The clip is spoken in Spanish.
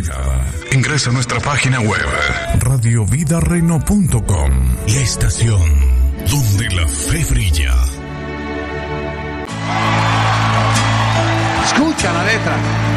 vida. Ingresa a nuestra página web radiovidareno.com, la estación donde la fe brilla. Escucha la letra.